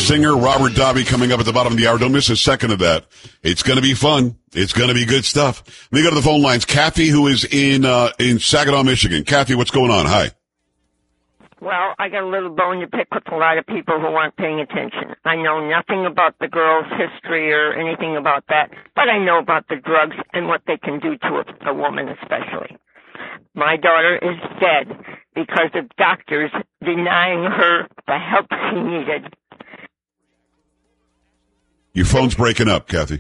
singer Robert Davi coming up at the bottom of the hour. Don't miss a second of that. It's going to be fun. It's going to be good stuff. Let me go to the phone lines. Kathy, who is in Saginaw, Michigan. Kathy, what's going on? Hi. Well, I got a little bone to pick with a lot of people who aren't paying attention. I know nothing about the girl's history or anything about that, but I know about the drugs and what they can do to a woman especially. My daughter is dead because of doctors denying her the help she needed. Your phone's breaking up, Kathy.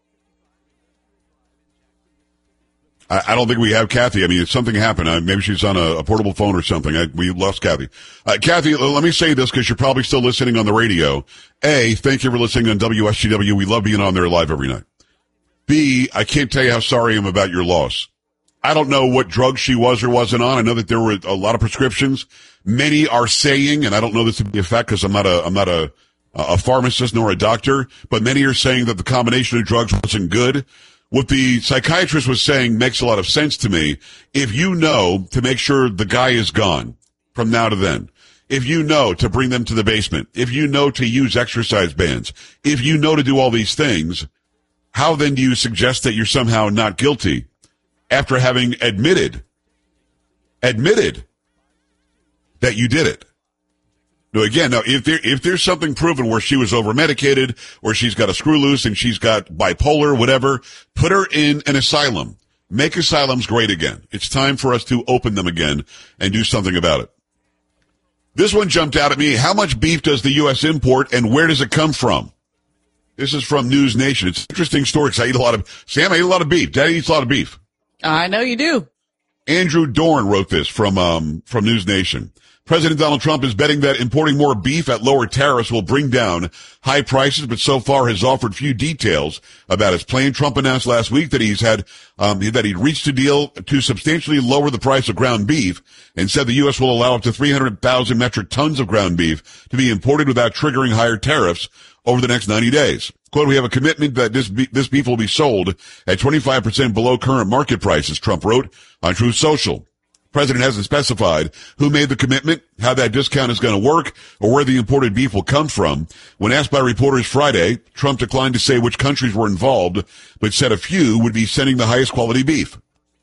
I don't think we have Kathy. I mean, something happened. Maybe she's on a portable phone or something. We lost Kathy. Kathy, let me say this because you're probably still listening on the radio. A, thank you for listening on WSGW. We love being on there live every night. B, I can't tell you how sorry I am about your loss. I don't know what drug she was or wasn't on. I know that there were a lot of prescriptions. Many are saying, and I don't know this to be a fact because I'm not a pharmacist nor a doctor, but many are saying that the combination of drugs wasn't good. What the psychiatrist was saying makes a lot of sense to me. If you know to make sure the guy is gone from now to then, if you know to bring them to the basement, if you know to use exercise bands, if you know to do all these things, how then do you suggest that you're somehow not guilty after having admitted that you did it? No, again, now, if there's something proven where she was over-medicated or she's got a screw loose and she's got bipolar, whatever, put her in an asylum. Make asylums great again. It's time for us to open them again and do something about it. This one jumped out at me. How much beef does the U.S. import and where does it come from? This is from News Nation. It's an interesting story because I eat a lot of beef. Daddy eats a lot of beef. I know you do. Andrew Dorn wrote this from News Nation. President Donald Trump is betting that importing more beef at lower tariffs will bring down high prices, but so far has offered few details about his plan. Trump announced last week that that he'd reached a deal to substantially lower the price of ground beef and said the U.S. will allow up to 300,000 metric tons of ground beef to be imported without triggering higher tariffs over the next 90 days. Quote, we have a commitment that this beef will be sold at 25% below current market prices, Trump wrote on Truth Social. President hasn't specified who made the commitment, how that discount is going to work, or where the imported beef will come from. When asked by reporters Friday, Trump declined to say which countries were involved, but said a few would be sending the highest quality beef.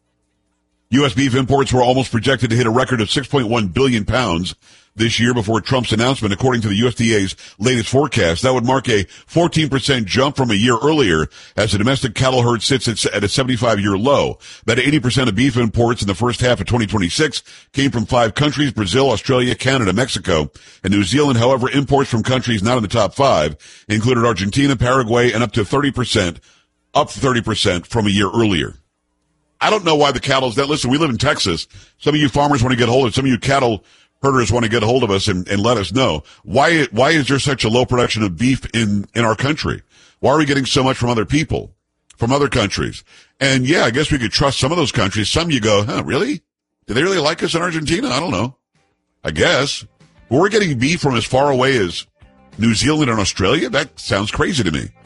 U.S. beef imports were almost projected to hit a record of 6.1 billion pounds this year before Trump's announcement, according to the USDA's latest forecast. That would mark a 14% jump from a year earlier as the domestic cattle herd sits at a 75-year low. About 80% of beef imports in the first half of 2026 came from 5 countries, Brazil, Australia, Canada, Mexico, and New Zealand. However, imports from countries not in the top 5 included Argentina, Paraguay, and up 30% from a year earlier. I don't know why the cattle's that. Listen, we live in Texas. Some of you farmers want to get hold of it. Some of you cattle herders want to get a hold of us and let us know. Why is there such a low production of beef in our country? Why are we getting so much from other people, from other countries? And yeah, I guess we could trust some of those countries. Some you go, really? Do they really like us in Argentina? I don't know. I guess. But we're getting beef from as far away as New Zealand and Australia? That sounds crazy to me.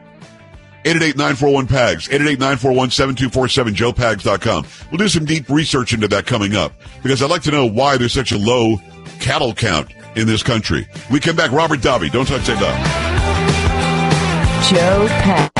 888-941-PAGS, 888-941-7247, joepags.com. We'll do some deep research into that coming up because I'd like to know why there's such a low cattle count in this country. We come back, Robert Davi. Don't touch that dial. Joe Pags.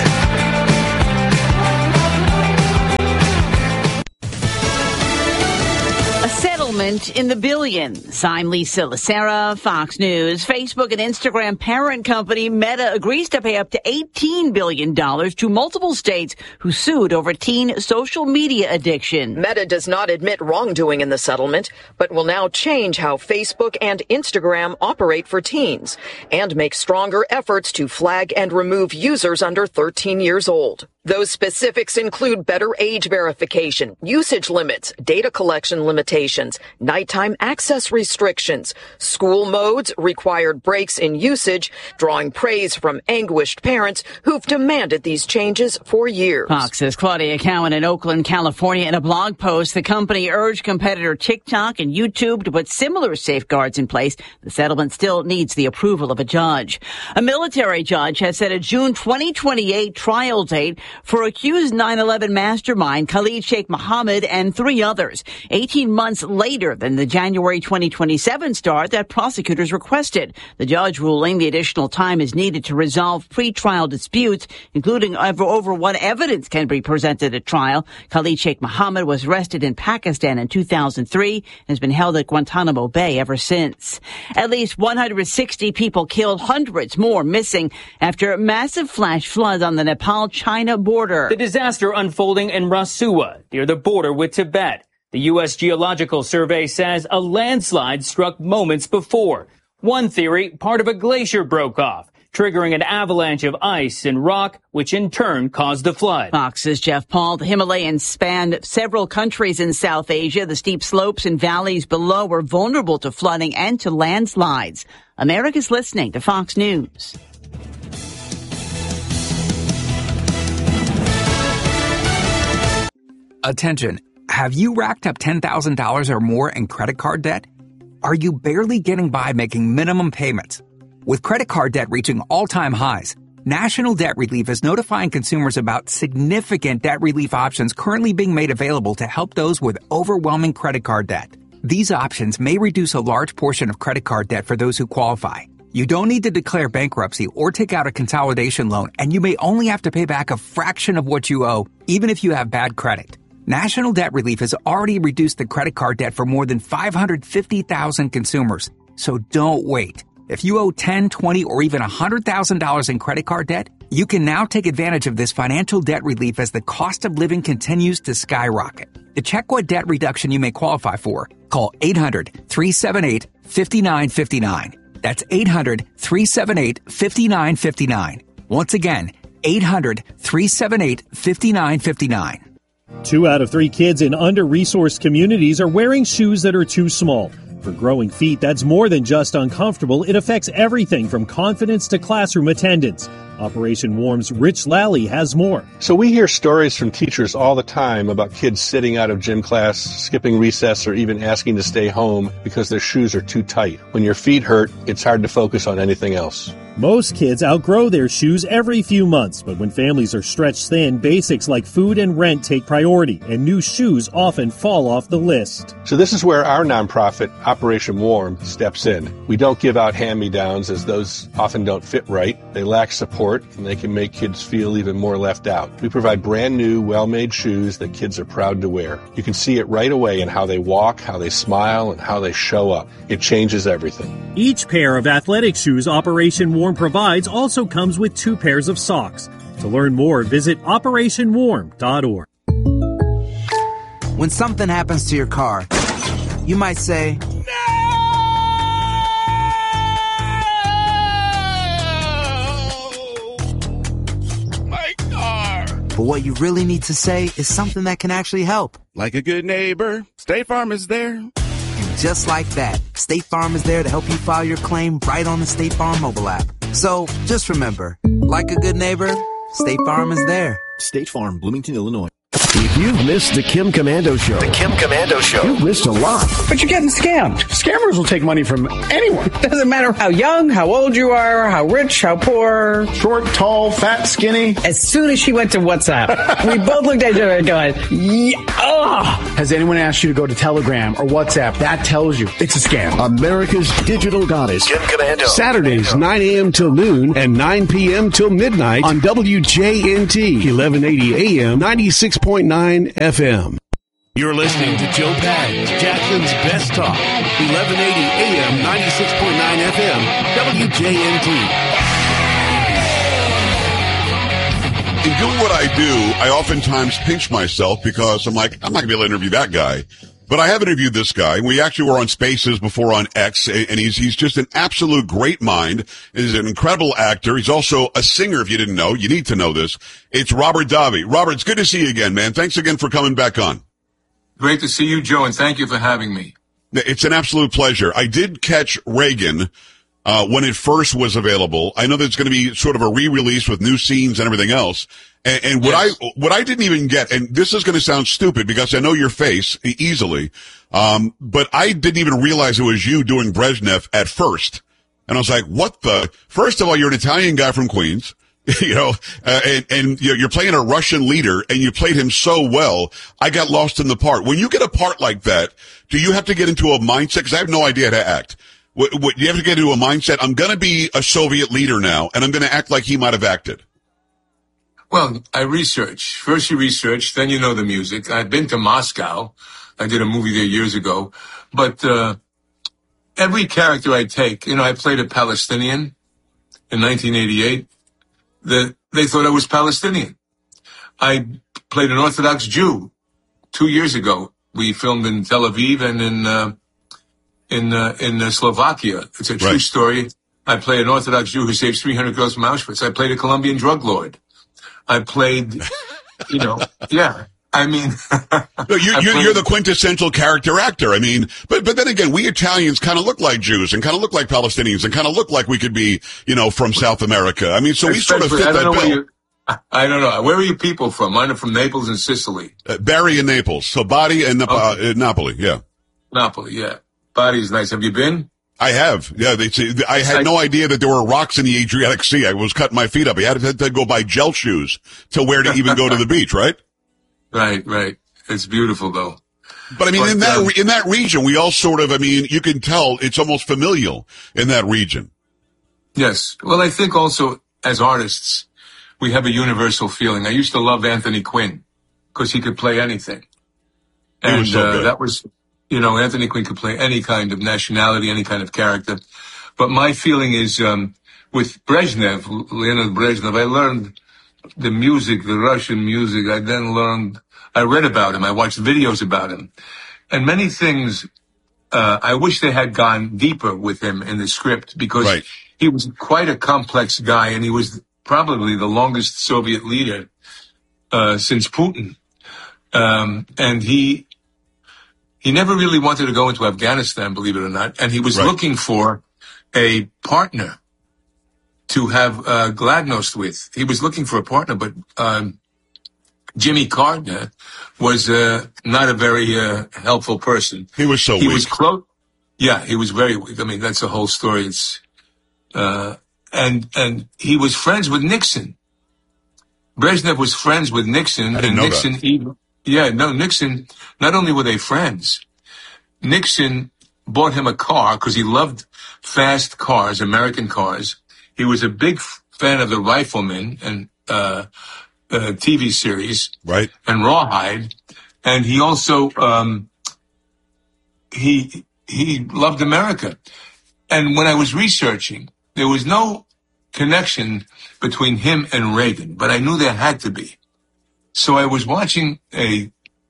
In the billions. I'm Lisa Lacera, Fox News. Facebook and Instagram parent company Meta agrees to pay up to $18 billion to multiple states who sued over teen social media addiction. Meta does not admit wrongdoing in the settlement, but will now change how Facebook and Instagram operate for teens and make stronger efforts to flag and remove users under 13 years old. Those specifics include better age verification, usage limits, data collection limitations, nighttime access restrictions, school modes, required breaks in usage, drawing praise from anguished parents who've demanded these changes for years. Fox's Claudia Cowan in Oakland, California. In a blog post, the company urged competitor TikTok and YouTube to put similar safeguards in place. The settlement still needs the approval of a judge. A military judge has set a June 2028 trial date for accused 9/11 mastermind Khalid Sheikh Mohammed and 3 others, 18 months later than the January 2027 start that prosecutors requested. The judge ruling the additional time is needed to resolve pretrial disputes, including over what evidence can be presented at trial. Khalid Sheikh Mohammed was arrested in Pakistan in 2003 and has been held at Guantanamo Bay ever since. At least 160 people killed, hundreds more missing after massive flash floods on the Nepal-China border. The disaster unfolding in Rasuwa, near the border with Tibet. The U.S. Geological Survey says a landslide struck moments before. One theory, part of a glacier broke off, triggering an avalanche of ice and rock, which in turn caused the flood. Fox's Jeff Paul. The Himalayas span several countries in South Asia. The steep slopes and valleys below are vulnerable to flooding and to landslides. America's listening to Fox News. Attention. Have you racked up $10,000 or more in credit card debt? Are you barely getting by making minimum payments? With credit card debt reaching all-time highs, National Debt Relief is notifying consumers about significant debt relief options currently being made available to help those with overwhelming credit card debt. These options may reduce a large portion of credit card debt for those who qualify. You don't need to declare bankruptcy or take out a consolidation loan, and you may only have to pay back a fraction of what you owe, even if you have bad credit. National Debt Relief has already reduced the credit card debt for more than 550,000 consumers. So don't wait. If you owe $10, $20, or even $100,000 in credit card debt, you can now take advantage of this financial debt relief as the cost of living continues to skyrocket. To check what debt reduction you may qualify for, call 800-378-5959. That's 800-378-5959. Once again, 800-378-5959. 2 out of 3 kids in under-resourced communities are wearing shoes that are too small. For growing feet, that's more than just uncomfortable. It affects everything from confidence to classroom attendance. Operation Warm's Rich Lally has more. So we hear stories from teachers all the time about kids sitting out of gym class, skipping recess, or even asking to stay home because their shoes are too tight. When your feet hurt, it's hard to focus on anything else. Most kids outgrow their shoes every few months, but when families are stretched thin, basics like food and rent take priority, and new shoes often fall off the list. So this is where our nonprofit, Operation Warm, steps in. We don't give out hand-me-downs, as those often don't fit right. They lack support, and they can make kids feel even more left out. We provide brand new, well-made shoes that kids are proud to wear. You can see it right away in how they walk, how they smile, and how they show up. It changes everything. Each pair of athletic shoes Operation Warm provides also comes with 2 pairs of socks. To learn more, visit OperationWarm.org. When something happens to your car, you might say, but what you really need to say is something that can actually help. Like a good neighbor, State Farm is there. And just like that, State Farm is there to help you file your claim right on the State Farm mobile app. So just remember, like a good neighbor, State Farm is there. State Farm, Bloomington, Illinois. If you've missed the Kim Komando Show, you've missed a lot. But you're getting scammed. Scammers will take money from anyone. Doesn't matter how young, how old you are, how rich, how poor. Short, tall, fat, skinny. As soon as she went to WhatsApp, we both looked at each other and going, yeah, Has anyone asked you to go to Telegram or WhatsApp? That tells you it's a scam. America's digital goddess. Kim Komando. Saturdays, 9 a.m. till noon and 9 p.m. till midnight on WJNT, 1180 AM, 96.9 FM. You're listening to Joe Pags, Jackson's Best Talk, 1180 AM, 96.9 FM, WJNT. In doing what I do, I oftentimes pinch myself because I'm like, I'm not going to be able to interview that guy. But I have interviewed this guy. We actually were on Spaces before on X, and he's just an absolute great mind. He's an incredible actor. He's also a singer, if you didn't know. You need to know this. It's Robert Davi. Robert, it's good to see you again, man. Thanks again for coming back on. Great to see you, Joe, and thank you for having me. It's an absolute pleasure. I did catch Reagan when it first was available. I know that it's going to be sort of a re-release with new scenes and everything else. And what I didn't even get, and this is going to sound stupid because I know your face easily, but I didn't even realize it was you doing Brezhnev at first. And I was like, what the? First of all, you're an Italian guy from Queens. and you're playing a Russian leader and you played him so well. I got lost in the part. When you get a part like that, do you have to get into a mindset? Because I have no idea how to act. You have to get into a mindset. I'm going to be a Soviet leader now, and I'm going to act like he might have acted. Well, I research. First you research, then you know the music. I've been to Moscow. I did a movie there years ago. But every character I take, I played a Palestinian in 1988. They thought I was Palestinian. I played an Orthodox Jew 2 years ago. We filmed in Tel Aviv and in Slovakia. It's a true story. I played an Orthodox Jew who saved 300 girls from Auschwitz. I played a Colombian drug lord. I played, yeah. I mean, you're the quintessential character actor. I mean, but then again, we Italians kind of look like Jews and kind of look like Palestinians and kind of look like we could be, from South America. I mean, so we sort of fit that bill. I don't know. Where are you people from? Mine are from Naples and Sicily. Bari and Naples. So Bari and Napoli. Yeah. Napoli. Yeah. Bari is nice. Have you been? I have. Yeah. I had no idea that there were rocks in the Adriatic Sea. I was cutting my feet up. I had to go buy gel shoes to wear to even go to the beach, right? Right. It's beautiful, though. But I mean, in that region, we all sort of, you can tell it's almost familial in that region. Yes. Well, I think also as artists, we have a universal feeling. I used to love Anthony Quinn because he could play anything. And was so good. That was, Anthony Quinn could play any kind of nationality, any kind of character. But my feeling is, with Brezhnev, Leonid Brezhnev, I learned the music, the Russian music. I read about him. I watched videos about him. And many things, I wish they had gone deeper with him in the script because he was quite a complex guy and he was probably the longest Soviet leader, since Putin. And he never really wanted to go into Afghanistan, believe it or not. And he was looking for a partner to have Gladnost with. He was looking for a partner, but Jimmy Carter was not a very helpful person. He was so weak. He was close. Yeah, he was very weak. I mean, that's the whole story. It's and he was friends with Nixon. Brezhnev was friends with Nixon, and Nixon Nixon. Not only were they friends, Nixon bought him a car because he loved fast cars, American cars. He was a big fan of the Rifleman and TV series, and Rawhide, and he also he loved America. And when I was researching, there was no connection between him and Reagan, but I knew there had to be. So I was watching a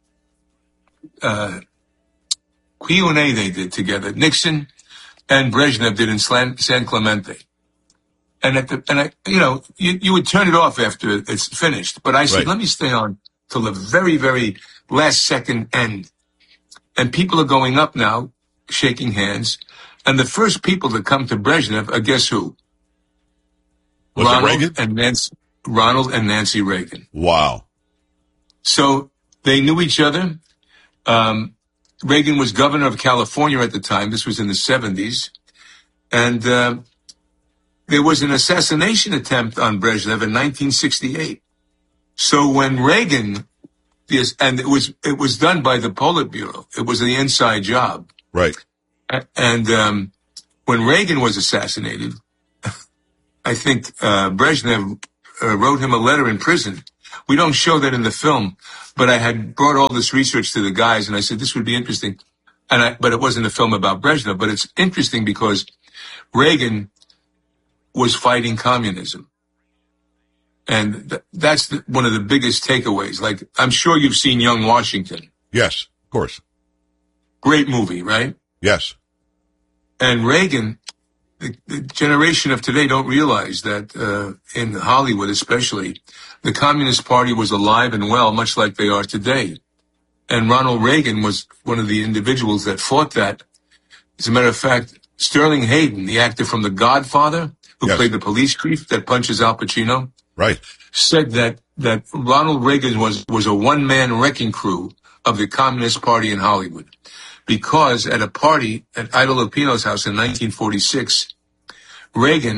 Q&A they did together. Nixon and Brezhnev did in San Clemente. And you would turn it off after it's finished. But I said, let me stay on till the very, very last second end. And people are going up now, shaking hands. And the first people to come to Brezhnev are guess who? Ronald and Nancy Reagan. Wow. So they knew each other. Reagan was governor of California at the time. This was in the 70s. And there was an assassination attempt on Brezhnev in 1968. So when Reagan, and it was done by the Politburo. It was the inside job. Right. And when Reagan was assassinated, I think Brezhnev wrote him a letter in prison. We don't show that in the film, but I had brought all this research to the guys, and I said this would be interesting. But it wasn't a film about Brezhnev, but it's interesting because Reagan was fighting communism. And that's one of the biggest takeaways. Like, I'm sure you've seen Young Washington. Yes, of course. Great movie, right? Yes. And Reagan, the generation of today don't realize that in Hollywood especially, the Communist Party was alive and well, much like they are today. And Ronald Reagan was one of the individuals that fought that. As a matter of fact, Sterling Hayden, the actor from The Godfather, who played the police chief that punches Al Pacino, said that Ronald Reagan was a one-man wrecking crew of the Communist Party in Hollywood. Because at a party at Ida Lupino's house in 1946, Reagan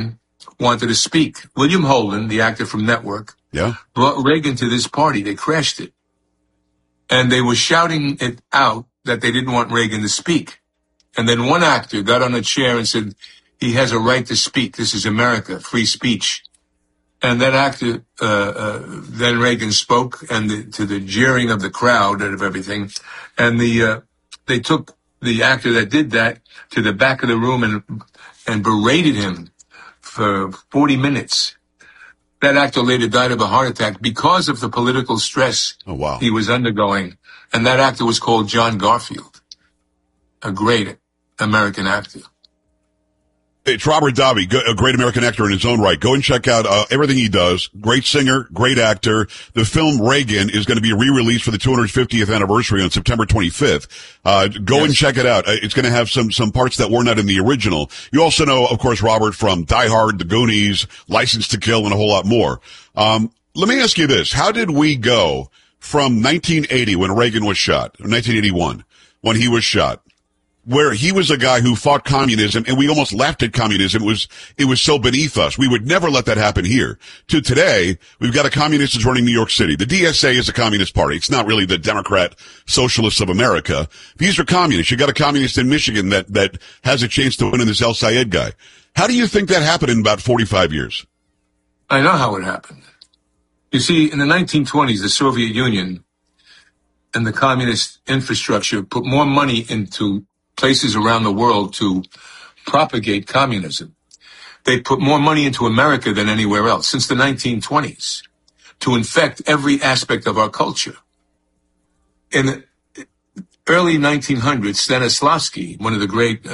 wanted to speak. William Holden, the actor from Network, brought Reagan to this party. They crashed it. And they were shouting it out that they didn't want Reagan to speak. And then one actor got on a chair and said, he has a right to speak. This is America, free speech. And that actor, then Reagan spoke, and to the jeering of the crowd and of everything. And they took the actor that did that to the back of the room and berated him for 40 minutes. That actor later died of a heart attack because of the political stress he was undergoing. And that actor was called John Garfield, a great American actor. It's Robert Davi, a great American actor in his own right. Go and check out everything he does. Great singer, great actor. The film Reagan is going to be re-released for the 250th anniversary on September 25th. Go and check it out. It's going to have some parts that were not in the original. You also know, of course, Robert from Die Hard, The Goonies, License to Kill, and a whole lot more. Let me ask you this. How did we go from 1980 when Reagan was shot, 1981 when he was shot, where he was a guy who fought communism and we almost laughed at communism. It was so beneath us. We would never let that happen here. To today, we've got a communist who's running New York City. The DSA is a communist party. It's not really the Democrat Socialists of America. These are communists. You got a communist in Michigan that has a chance to win in this El Sayed guy. How do you think that happened in about 45 years? I know how it happened. You see, in the 1920s, the Soviet Union and the communist infrastructure put more money into places around the world to propagate communism. They put more money into America than anywhere else since the 1920s to infect every aspect of our culture. In the early 1900s, Stanislavski, one of the great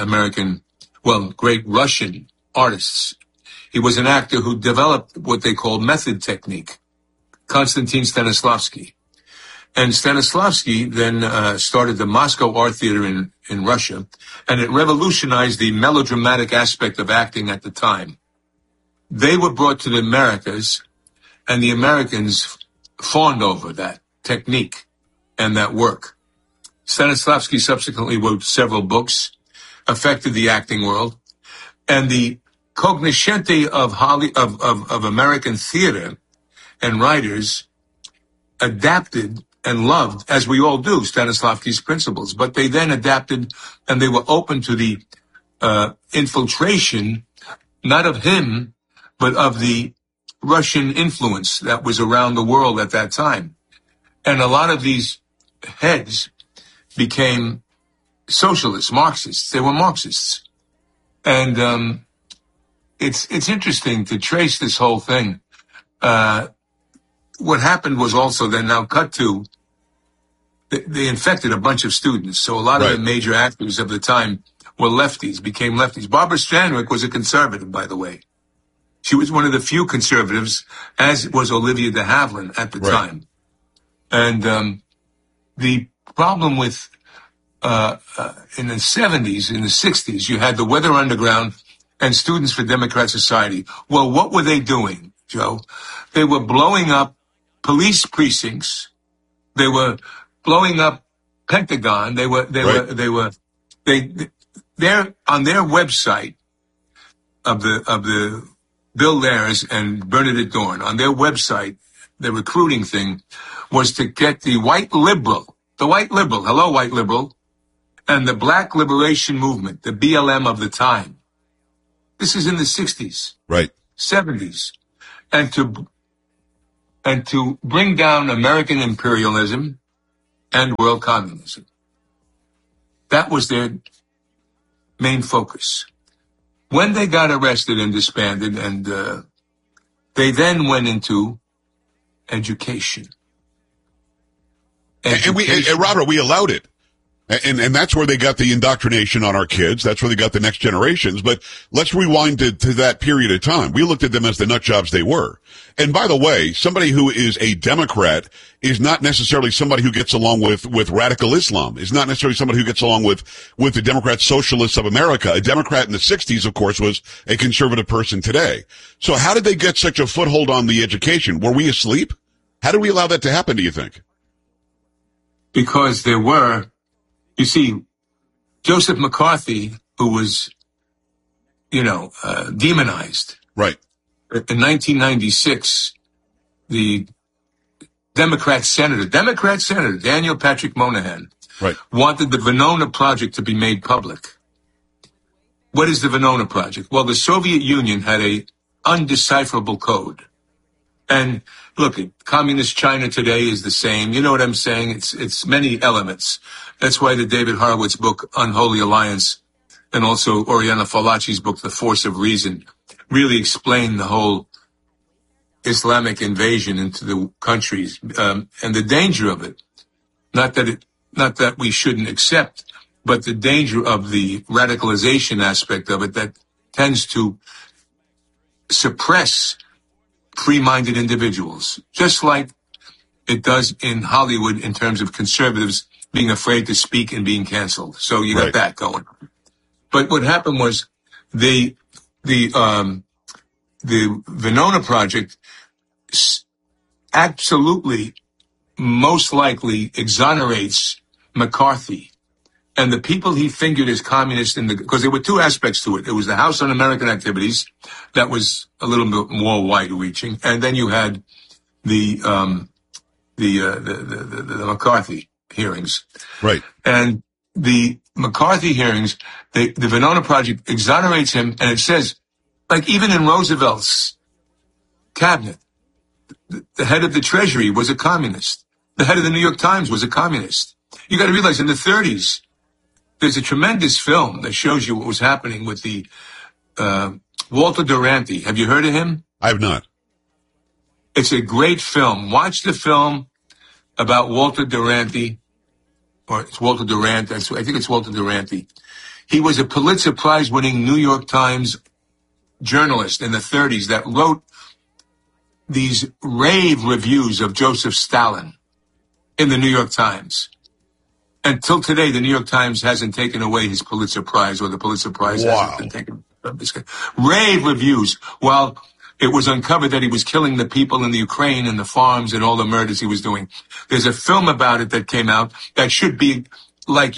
great Russian artists, he was an actor who developed what they called method technique, Konstantin Stanislavski. And Stanislavski then started the Moscow Art Theater in Russia, and it revolutionized the melodramatic aspect of acting at the time. They were brought to the Americas, and the Americans fawned over that technique and that work. Stanislavski subsequently wrote several books, affected the acting world, and the cognoscenti of American theater and writers adapted and loved, as we all do, Stanislavski's principles. But they then adapted, and they were open to the infiltration, not of him, but of the Russian influence that was around the world at that time. And a lot of these heads became socialists, Marxists. They were Marxists. And it's interesting to trace this whole thing. What happened was also then now cut to, they infected a bunch of students. So a lot of the major actors of the time were lefties, became lefties. Barbara Stanwyck was a conservative, by the way. She was one of the few conservatives, as was Olivia de Havilland at the time. And the problem with, in the 70s, in the 60s, you had the Weather Underground and Students for Democrat Society. Well, what were they doing, Joe? They were blowing up police precincts. They were blowing up Pentagon. They're on their website of the Bill Ayers and Bernadette Dorn, on their website, the recruiting thing was to get the white liberal, hello white liberal, and the Black Liberation Movement, the BLM of the time. This is in the 60s, 70s, and to bring down American imperialism and world communism. That was their main focus. When they got arrested and disbanded, and they then went into education. And Robert, we allowed it. And that's where they got the indoctrination on our kids. That's where they got the next generations. But let's rewind to that period of time. We looked at them as the nut jobs they were. And by the way, somebody who is a Democrat is not necessarily somebody who gets along with radical Islam, is not necessarily somebody who gets along with the Democrat Socialists of America. A Democrat in the 60s, of course, was a conservative person today. So how did they get such a foothold on the education? Were we asleep? How did we allow that to happen, do you think? Because there were, you see, Joseph McCarthy, who was, demonized, Right. In 1996, the Democrat Senator Daniel Patrick Moynihan wanted the Venona Project to be made public. What is the Venona Project? Well, the Soviet Union had a undecipherable code. And look, communist China today is the same. You know what I'm saying? It's many elements. That's why the David Horowitz book, Unholy Alliance, and also Oriana Fallaci's book, The Force of Reason, really explain the whole Islamic invasion into the countries, and the danger of it. Not that we shouldn't accept, but the danger of the radicalization aspect of it that tends to suppress free-minded individuals, just like it does in Hollywood in terms of conservatives being afraid to speak and being canceled. So you got that going. But what happened was the Venona Project absolutely, most likely exonerates McCarthy and the people he fingered as communists because there were two aspects to it. It was the House Un-American Activities that was a little bit more wide-reaching, and then you had the McCarthy hearings. Right. And the McCarthy hearings, the Venona Project exonerates him, and it says, like even in Roosevelt's cabinet, the head of the Treasury was a communist. The head of the New York Times was a communist. You got to realize in the 30s, there's a tremendous film that shows you what was happening with the Walter Duranty. Have you heard of him? I have not. It's a great film. Watch the film about Walter Duranty, or it's Walter Durant. I think it's Walter Duranty. He was a Pulitzer Prize-winning New York Times journalist in the 30s that wrote these rave reviews of Joseph Stalin in the New York Times. Until today, the New York Times hasn't taken away his Pulitzer Prize, or the Pulitzer Prize hasn't been taken. Rave reviews. While it was uncovered that he was killing the people in the Ukraine and the farms and all the murders he was doing. There's a film about it that came out that should be like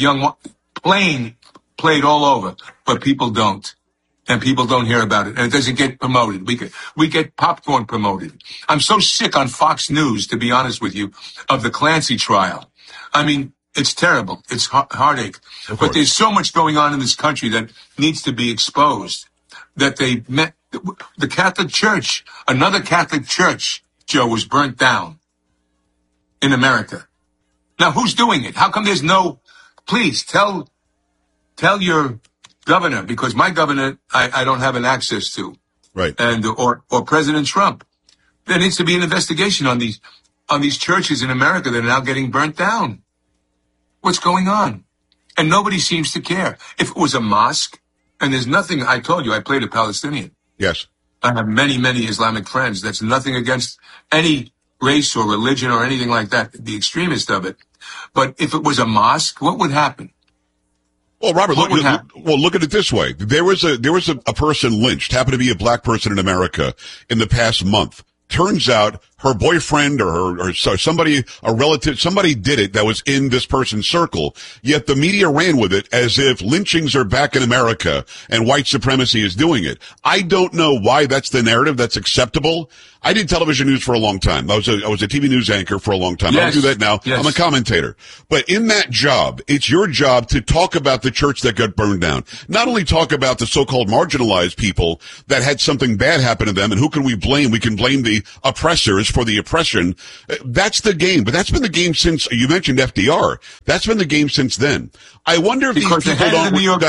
played all over, but people don't. And people don't hear about it, and it doesn't get promoted. We get popcorn promoted. I'm so sick on Fox News, to be honest with you, of the Clancy trial. I mean, it's terrible. It's heartache. But there's so much going on in this country that needs to be exposed. That the Catholic Church, another Catholic church, Joe, was burnt down in America. Now, who's doing it? How come there's no? Please tell your governor, because my governor, I don't have an access to. Right. And, or President Trump. There needs to be an investigation on these churches in America that are now getting burnt down. What's going on? And nobody seems to care. If it was a mosque, and there's nothing, I told you, I played a Palestinian. Yes. I have many, many Islamic friends. That's nothing against any race or religion or anything like that, the extremist of it. But if it was a mosque, what would happen? Well, Robert, look at it this way. There was a person lynched, happened to be a black person in America in the past month. Turns out her boyfriend or somebody, a relative, somebody did it that was in this person's circle, yet the media ran with it as if lynchings are back in America and white supremacy is doing it. I don't know why that's the narrative that's acceptable. I did television news for a long time. I was a TV news anchor for a long time. Yes. I don't do that now. Yes. I'm a commentator. But in that job, it's your job to talk about the church that got burned down. Not only talk about the so-called marginalized people that had something bad happen to them, and who can we blame? We can blame the oppressors for the oppression. That's the game. But that's been the game since, you mentioned FDR. That's been the game since then. I wonder if because these people the head of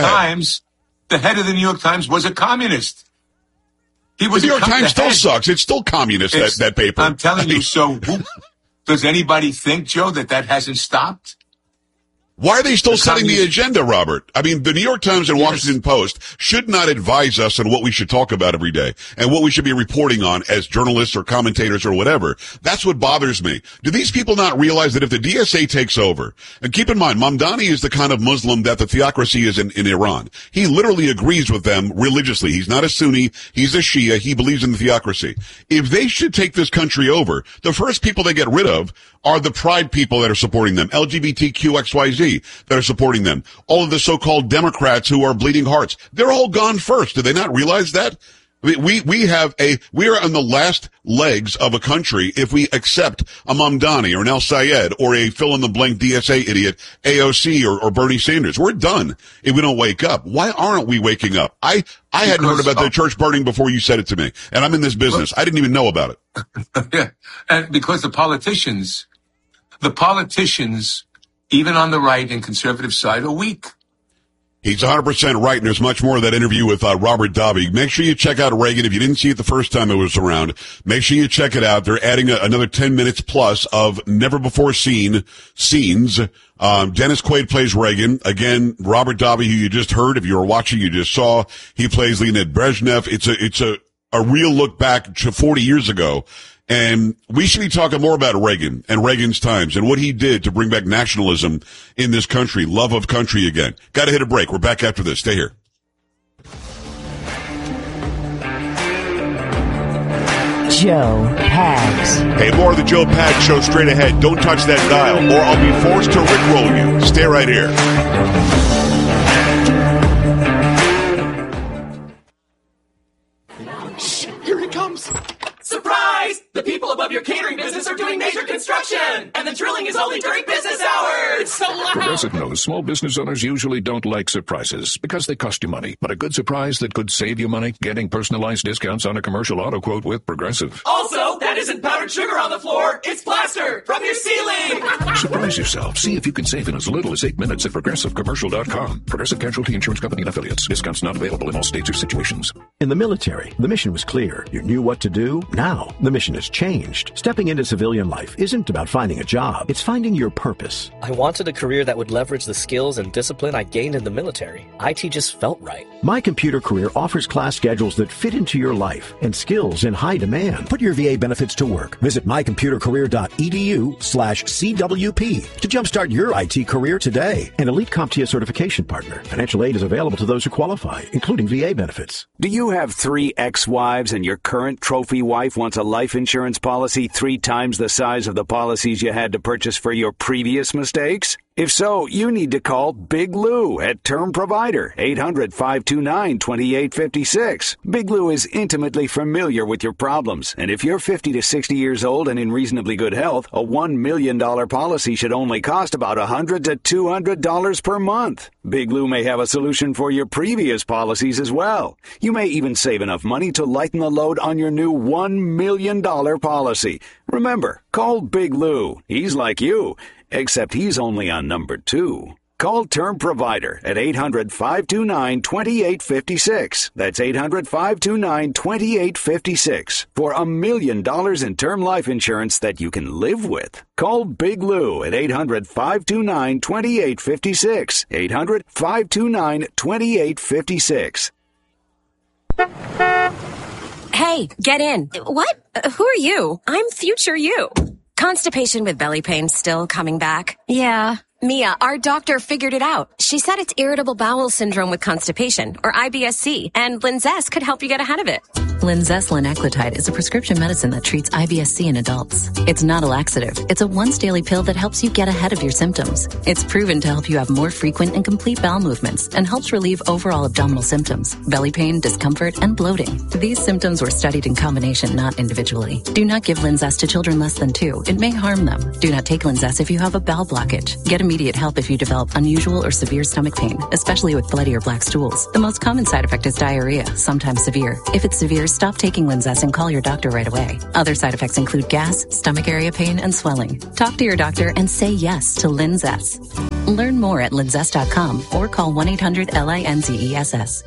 the New York Times was a communist. The New York Times still sucks. It's still communist, that paper. I'm telling you, so does anybody think, Joe, that hasn't stopped? Why are they still setting the agenda, Robert? I mean, the New York Times and Washington Post should not advise us on what we should talk about every day and what we should be reporting on as journalists or commentators or whatever. That's what bothers me. Do these people not realize that if the DSA takes over, and keep in mind, Mamdani is the kind of Muslim that the theocracy is in Iran. He literally agrees with them religiously. He's not a Sunni. He's a Shia. He believes in the theocracy. If they should take this country over, the first people they get rid of are the pride people that are supporting them, LGBTQXYZ that are supporting them, all of the so-called Democrats who are bleeding hearts. They're all gone first. Do they not realize that? We are on the last legs of a country if we accept a Mamdani or an El Sayed or a fill-in-the-blank DSA idiot, AOC or Bernie Sanders. We're done if we don't wake up. Why aren't we waking up? I hadn't heard about the church burning before you said it to me, and I'm in this business. I didn't even know about it. Yeah, and because the politicians, even on the right and conservative side, are weak. He's 100% right, and there's much more of that interview with Robert Davi. Make sure you check out Reagan. If you didn't see it the first time it was around, make sure you check it out. They're adding another 10 minutes plus of never-before-seen scenes. Dennis Quaid plays Reagan. Again, Robert Davi, who you just heard, if you were watching, you just saw, he plays Leonid Brezhnev. It's a real look back to 40 years ago. And we should be talking more about Reagan and Reagan's times and what he did to bring back nationalism in this country, love of country again. Got to hit a break. We're back after this. Stay here. Joe Pags. Hey, more of the Joe Pags Show straight ahead. Don't touch that dial or I'll be forced to rickroll you. Stay right here. Shh, here he comes. Surprise! The people above your catering business are doing major construction, and the drilling is only during business hours. It's so loud. Progressive knows small business owners usually don't like surprises because they cost you money. But a good surprise that could save you money, getting personalized discounts on a commercial auto quote with Progressive. Also, that isn't powdered sugar on the floor. It's plaster from your ceiling. Surprise yourself. See if you can save in as little as 8 minutes at ProgressiveCommercial.com. Progressive Casualty Insurance Company and Affiliates. Discounts not available in all states or situations. In the military, the mission was clear. You knew what to do. Now, the mission has changed. Stepping into civilian life isn't about finding a job. It's finding your purpose. I wanted a career that would leverage the skills and discipline I gained in the military. IT just felt right. My Computer Career offers class schedules that fit into your life and skills in high demand. Put your VA benefits to work. Visit mycomputercareer.edu/CWP to jumpstart your IT career today. An elite CompTIA certification partner. Financial aid is available to those who qualify, including VA benefits. Do you have 3 ex-wives and your current trophy wife wants a life insurance policy 3 times the size of the policies you had to purchase for your previous mistakes? If so, you need to call Big Lou at Term Provider, 800-529-2856. Big Lou is intimately familiar with your problems, and if you're 50 to 60 years old and in reasonably good health, a $1 million policy should only cost about $100 to $200 per month. Big Lou may have a solution for your previous policies as well. You may even save enough money to lighten the load on your new $1 million policy. Remember, call Big Lou. He's like you, except he's only on number 2. Call Term Provider at 800-529-2856. That's 800-529-2856 for $1 million in term life insurance that you can live with. Call Big Lou at 800-529-2856. 800-529-2856. Hey, get in. What? Who are you? I'm future you. Constipation with belly pain still coming back? Yeah. Mia, our doctor figured it out. She said it's irritable bowel syndrome with constipation, or IBS-C, and Linzess could help you get ahead of it. Linzess linaclotide is a prescription medicine that treats IBS-C in adults. It's not a laxative. It's a once-daily pill that helps you get ahead of your symptoms. It's proven to help you have more frequent and complete bowel movements and helps relieve overall abdominal symptoms, belly pain, discomfort, and bloating. These symptoms were studied in combination, not individually. Do not give Linzess to children less than 2. It may harm them. Do not take Linzess if you have a bowel blockage. Get immediate help if you develop unusual or severe stomach pain, especially with bloody or black stools. The most common side effect is diarrhea, sometimes severe. If it's severe, stop taking Linzess and call your doctor right away. Other side effects include gas, stomach area pain, and swelling. Talk to your doctor and say yes to Linzess. Learn more at linzess.com or call 1-800-LINZESS.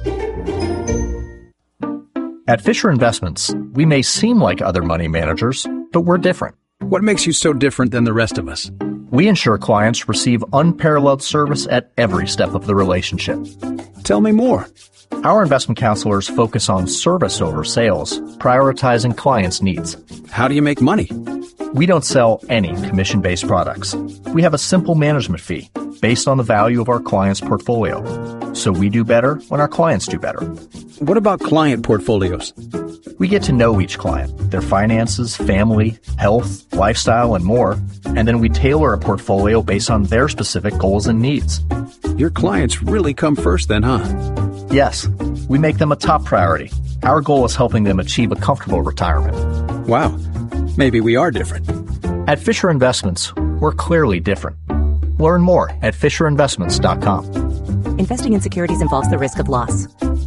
At Fisher Investments, we may seem like other money managers, but we're different. What makes you so different than the rest of us? We ensure clients receive unparalleled service at every step of the relationship. Tell me more. Our investment counselors focus on service over sales, prioritizing clients' needs. How do you make money? We don't sell any commission-based products. We have a simple management fee based on the value of our client's portfolio. So we do better when our clients do better. What about client portfolios? We get to know each client, their finances, family, health, lifestyle, and more, and then we tailor a portfolio based on their specific goals and needs. Your clients really come first then, huh? Yes, we make them a top priority. Our goal is helping them achieve a comfortable retirement. Wow. Maybe we are different. At Fisher Investments, we're clearly different. Learn more at FisherInvestments.com. Investing in securities involves the risk of loss.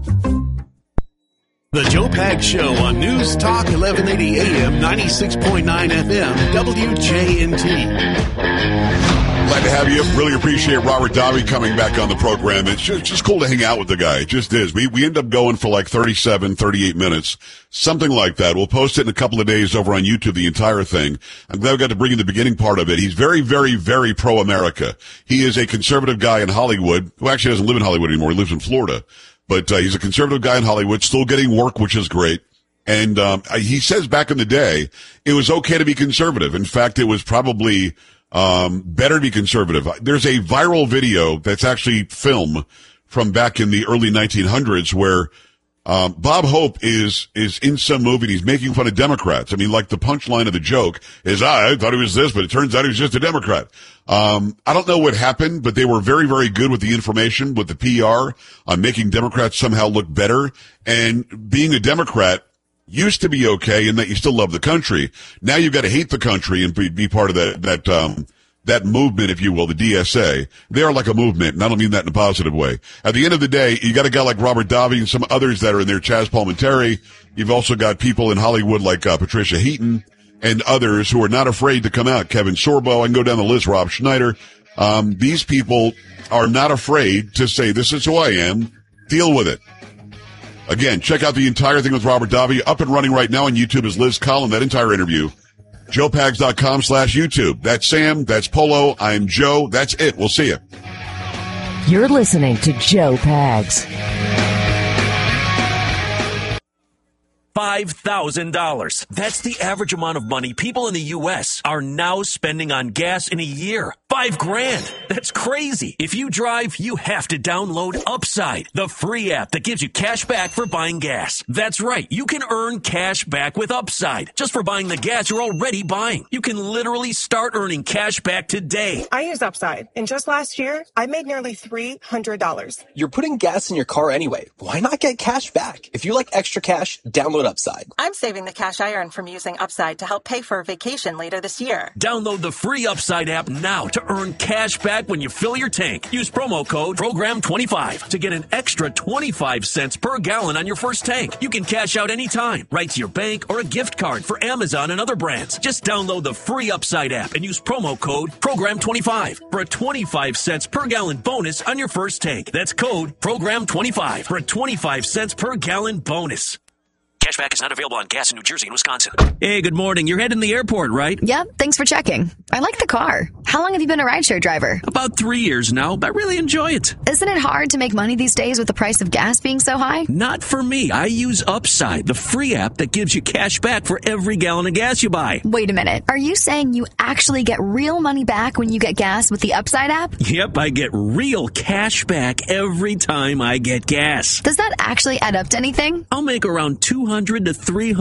The Joe Pags Show on News Talk 1180 AM, 96.9 FM, WJNT. Glad to have you. Really appreciate Robert Davi coming back on the program. It's just cool to hang out with the guy. It just is. We end up going for like 37, 38 minutes, something like that. We'll post it in a couple of days over on YouTube, the entire thing. I'm glad we got to bring in the beginning part of it. He's very, very, very pro-America. He is a conservative guy in Hollywood who actually doesn't live in Hollywood anymore. He lives in Florida. But he's a conservative guy in Hollywood, still getting work, which is great. And he says back in the day, it was okay to be conservative. In fact, it was probably better to be conservative. There's a viral video that's actually film from back in the early 1900s where Bob Hope is in some movie and he's making fun of Democrats. I mean, like the punchline of the joke is, I thought he was this, but it turns out he was just a Democrat. I don't know what happened, but they were very, very good with the information, with the PR on making Democrats somehow look better. And being a Democrat used to be okay in that you still love the country. Now you've got to hate the country and be part of that movement, if you will, the DSA. They are like a movement, and I don't mean that in a positive way. At the end of the day, you got a guy like Robert Davi and some others that are in there, Chaz Palminteri. You've also got people in Hollywood like Patricia Heaton and others who are not afraid to come out. Kevin Sorbo, I can go down the list, Rob Schneider. These people are not afraid to say, this is who I am, deal with it. Again, check out the entire thing with Robert Davi. Up and running right now on YouTube is Liz Collin, that entire interview. JoePags.com/YouTube. That's Sam. That's Polo. I'm Joe. That's it. We'll see you. You're listening to Joe Pags. $5,000. That's the average amount of money people in the U.S. are now spending on gas in a year. $5,000. That's crazy. If you drive, you have to download Upside, the free app that gives you cash back for buying gas. That's right. You can earn cash back with Upside just for buying the gas you're already buying. You can literally start earning cash back today. I use Upside, and just last year, I made nearly $300. You're putting gas in your car anyway. Why not get cash back? If you like extra cash, download Upside. I'm saving the cash I earn from using Upside to help pay for a vacation later this year. Download the free Upside app now to earn cash back when you fill your tank. Use promo code PROGRAM25 to get an extra 25 cents per gallon on your first tank. You can cash out anytime, right to your bank or a gift card for Amazon and other brands. Just download the free Upside app and use promo code PROGRAM25 for a 25 cents per gallon bonus on your first tank. That's code PROGRAM25 for a 25 cents per gallon bonus. Cashback is not available on gas in New Jersey and Wisconsin. Hey, good morning. You're heading to the airport, right? Yep, thanks for checking. I like the car. How long have you been a rideshare driver? About 3 years now, but I really enjoy it. Isn't it hard to make money these days with the price of gas being so high? Not for me. I use Upside, the free app that gives you cash back for every gallon of gas you buy. Wait a minute. Are you saying you actually get real money back when you get gas with the Upside app? Yep, I get real cash back every time I get gas. Does that actually add up to anything? I'll make around $200 to $300.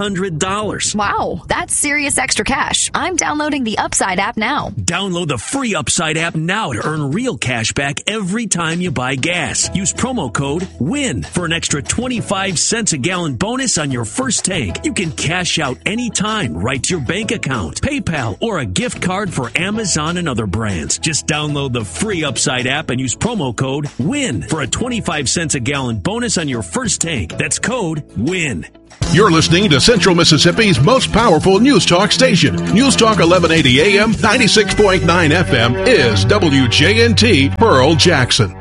Wow, that's serious extra cash. I'm downloading the Upside app now. Download the free Upside app now to earn real cash back every time you buy gas. Use promo code WIN for an extra 25 cents a gallon bonus on your first tank. You can cash out anytime right to your bank account, PayPal, or a gift card for Amazon and other brands. Just download the free Upside app and use promo code WIN for a 25 cents a gallon bonus on your first tank. That's code WIN. You're listening to Central Mississippi's most powerful news talk station. News Talk 1180 AM, 96.9 FM is WJNT Pearl Jackson.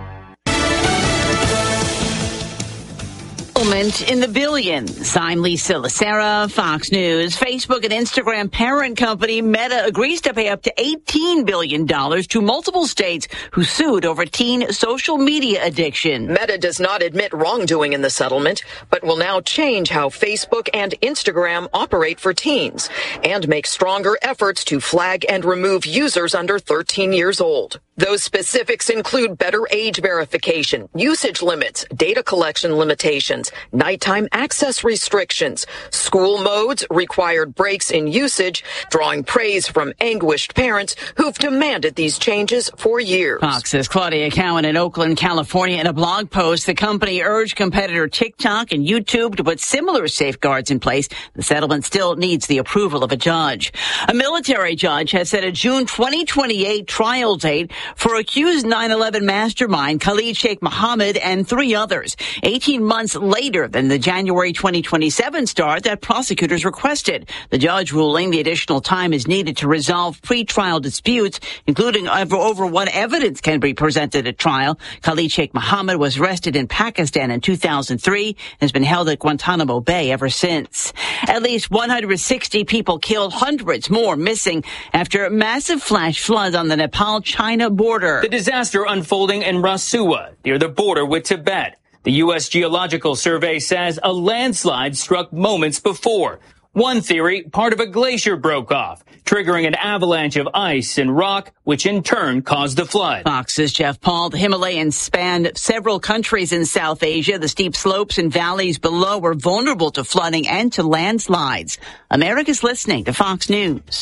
In the billions. I'm Lisa Lacera, Fox News. Facebook and Instagram parent company Meta agrees to pay up to $18 billion to multiple states who sued over teen social media addiction. Meta does not admit wrongdoing in the settlement, but will now change how Facebook and Instagram operate for teens and make stronger efforts to flag and remove users under 13 years old. Those specifics include better age verification, usage limits, data collection limitations, nighttime access restrictions, school modes, required breaks in usage, drawing praise from anguished parents who've demanded these changes for years. Fox's Claudia Cowan in Oakland, California. In a blog post, the company urged competitor TikTok and YouTube to put similar safeguards in place. The settlement still needs the approval of a judge. A military judge has set a June 2028 trial date for accused 9/11 mastermind Khalid Sheikh Mohammed and 3 others, 18 months later than the January 2027 start that prosecutors requested. The judge ruling the additional time is needed to resolve pretrial disputes, including over what evidence can be presented at trial. Khalid Sheikh Mohammed was arrested in Pakistan in 2003 and has been held at Guantanamo Bay ever since. At least 160 people killed, hundreds more missing after massive flash floods on the Nepal-China border. The disaster unfolding in Rasuwa, near the border with Tibet. The U.S. Geological Survey says a landslide struck moments before. One theory, part of a glacier broke off, triggering an avalanche of ice and rock, which in turn caused the flood. Fox's Jeff Paul. The Himalayas span several countries in South Asia. The steep slopes and valleys below were vulnerable to flooding and to landslides. America's listening to Fox News.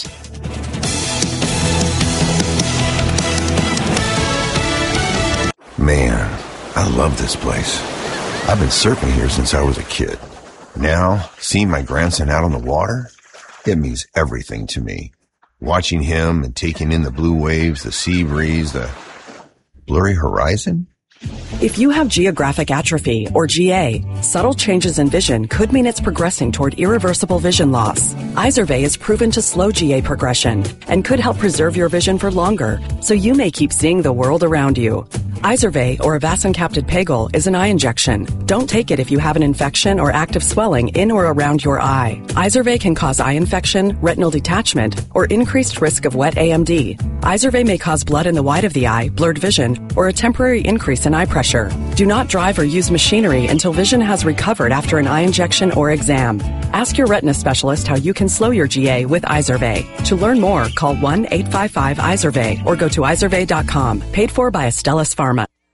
Man, I love this place. I've been surfing here since I was a kid. Now, seeing my grandson out on the water, it means everything to me. Watching him and taking in the blue waves, the sea breeze, the blurry horizon. If you have geographic atrophy, or GA, subtle changes in vision could mean it's progressing toward irreversible vision loss. Izervay is proven to slow GA progression and could help preserve your vision for longer, so you may keep seeing the world around you. Izervay, or avacincaptad pegol, is an eye injection. Don't take it if you have an infection or active swelling in or around your eye. Izervay can cause eye infection, retinal detachment, or increased risk of wet AMD. Izervay may cause blood in the white of the eye, blurred vision, or a temporary increase in eye pressure. Do not drive or use machinery until vision has recovered after an eye injection or exam. Ask your retina specialist how you can slow your GA with Izervay. To learn more, call 1-855-IZERVAY or go to izervay.com. Paid for by Astellas Pharma.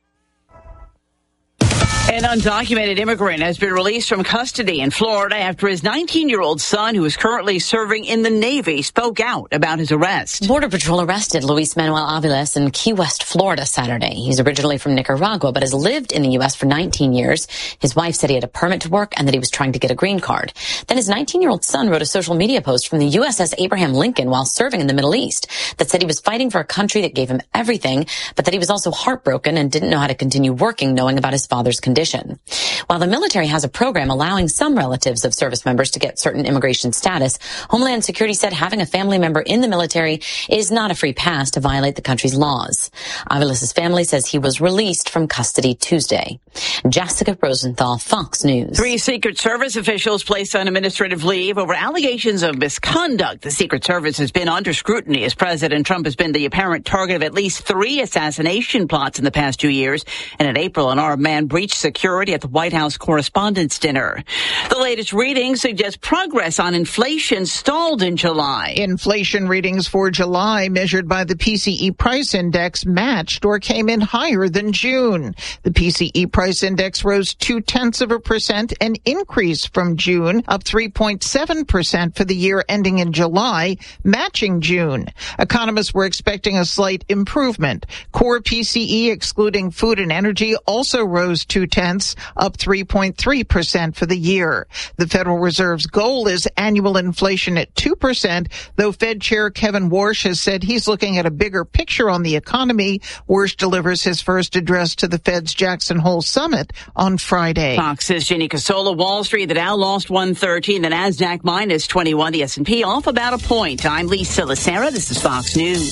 An undocumented immigrant has been released from custody in Florida after his 19-year-old son, who is currently serving in the Navy, spoke out about his arrest. Border Patrol arrested Luis Manuel Aviles in Key West, Florida, Saturday. He's originally from Nicaragua, but has lived in the U.S. for 19 years. His wife said he had a permit to work and that he was trying to get a green card. Then his 19-year-old son wrote a social media post from the USS Abraham Lincoln while serving in the Middle East that said he was fighting for a country that gave him everything, but that he was also heartbroken and didn't know how to continue working knowing about his father's condition. While the military has a program allowing some relatives of service members to get certain immigration status, Homeland Security said having a family member in the military is not a free pass to violate the country's laws. Aviles' family says he was released from custody Tuesday. Jessica Rosenthal, Fox News. 3 Secret Service officials placed on administrative leave over allegations of misconduct. The Secret Service has been under scrutiny as President Trump has been the apparent target of at least 3 assassination plots in the past 2 years. And in April, an armed man breached security at the White House Correspondents' Dinner. The latest readings suggest progress on inflation stalled in July. Inflation readings for July measured by the PCE price index matched or came in higher than June. The PCE price index rose 0.2%, an increase from June, up 3.7% for the year ending in July, matching June. Economists were expecting a slight improvement. Core PCE, excluding food and energy, also rose 0.2, up 3.3% for the year. The Federal Reserve's goal is annual inflation at 2%, though Fed Chair Kevin Warsh has said he's looking at a bigger picture on the economy. Warsh delivers his first address to the Fed's Jackson Hole Summit on Friday. Fox's Ginny Casola. Wall Street, the Dow lost 113, the NASDAQ minus 21, the S&P off about a point. I'm Lisa Lacera. This is Fox News.